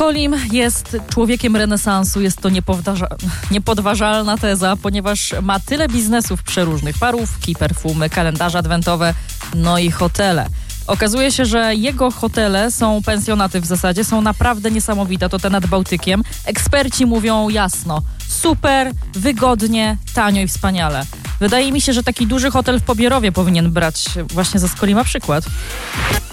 Skolim jest człowiekiem renesansu. Jest to niepodważalna teza, ponieważ ma tyle biznesów przeróżnych. Parówki, perfumy, kalendarze adwentowe, no i hotele. Okazuje się, że jego hotele są, pensjonaty w zasadzie, są naprawdę niesamowite. To te nad Bałtykiem. Eksperci mówią jasno. Super, wygodnie, tanio i wspaniale. Wydaje mi się, że taki duży hotel w Pobierowie powinien brać właśnie ze Skolima przykład.